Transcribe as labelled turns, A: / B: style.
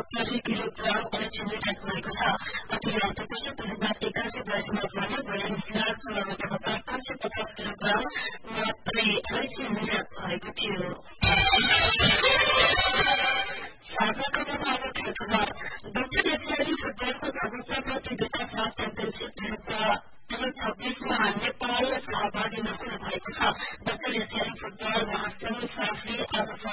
A: 70 kilogram Akshay निर्यात भएको छ। अघिल्लो हप्तापछि 2081-82 मा भने 42,94,550 किलोग्राम मात्रै अलैँची निर्यात भएको थियो। साझा खबरमा अब खेल खबर। दक्षिण एसियाली फुटबलको सर्वोच्च प्रतियोगिता च्याम्पियनशीप 2026 मा नेपाल सहभागी नहुन भएको छ। दक्षिण एसियाली फुटबल महासंघ साफले आज